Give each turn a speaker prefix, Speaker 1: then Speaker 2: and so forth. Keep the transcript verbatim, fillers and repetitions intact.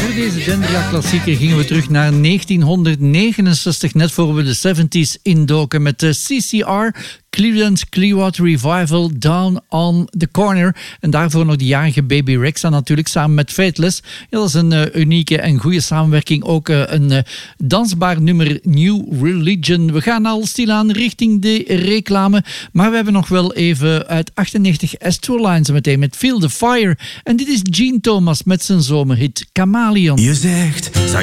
Speaker 1: Voor deze Dendria-klassieker gingen we terug naar negentienhonderdnegenenzestig, net voor we de zeventies indoken met de C C R, Cleveland Clearwater Revival, Down on the Corner. En daarvoor nog de jarige Baby Rexha natuurlijk, samen met Faithless. Ja, dat is een uh, unieke en goede samenwerking. Ook uh, een uh, dansbaar nummer, New Religion. We gaan al stilaan richting de reclame, maar we hebben nog wel even uit achtennegentig Astro Lines meteen met Feel the Fire. En dit is Gene Thomas met zijn zomerhit Chameleon.
Speaker 2: Je zegt...